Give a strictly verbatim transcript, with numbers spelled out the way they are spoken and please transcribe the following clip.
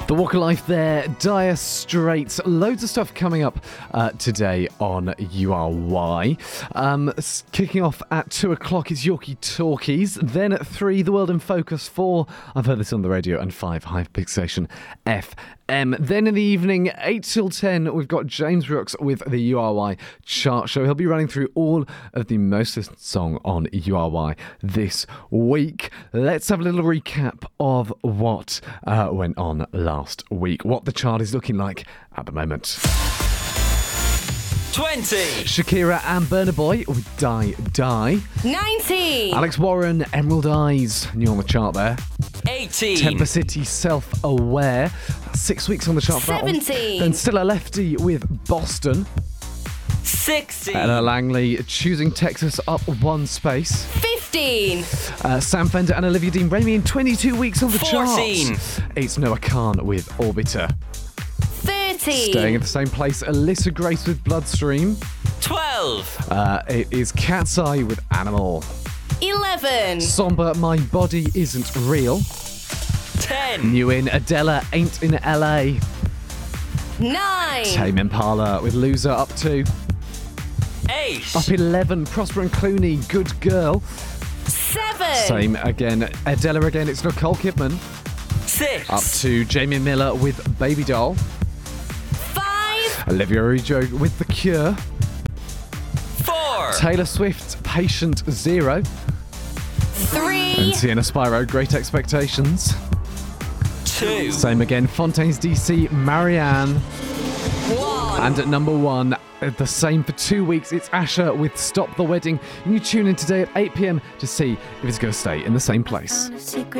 The Walk of Life there, Dire Straits. Loads of stuff coming up uh, today on U R Y. Um, kicking off at two o'clock is Yorkie Talkies. Then at three, The World in Focus. four, I've heard this on the radio. And five, Hyperpixation F M. Then in the evening, eight till ten, we've got James Brooks with the U R Y Chart Show. He'll be running through all of the most listened song on U R Y this week. Let's have a little recap of what uh, went on last week, what the chart is looking like at the moment. twenty. Shakira and Burna Boy with Die Die. nineteen. Alex Warren, Emerald Eyes, new on the chart there. eighteen. Temper City, Self-Aware. That's six weeks on the chart for that one. seventeen. Then Still a Lefty with Boston. sixteen. Ella Langley, Choosing Texas, up one space. fifteen. Uh, Sam Fender and Olivia Dean Ramey in twenty-two weeks on the fourteen. charts. It's Noah Khan with Orbiter. thirteen. Staying in the same place, Alyssa Grace with Bloodstream. twelve. Uh, it is Cat's Eye with Animal. eleven. Somber, My Body Isn't Real. ten. New in, Adela Ain't in L A. nine. Tame Impala with Loser up two. eight. Up eleven, Prosper and Clooney, Good Girl. seven. Same again, Adela again, it's Nicole Kidman. six. Up to Jamie Miller with Baby Doll. five. Olivia Rodrigo with The Cure. four. Taylor Swift, Patient Zero. three. And Sienna Spyro, Great Expectations. two. Same again, Fontaines D C, Marianne. one. And at number one, uh, the same for two weeks, it's Asher with Stop the Wedding. You tune in today at eight p.m. to see if it's going to stay in the same place.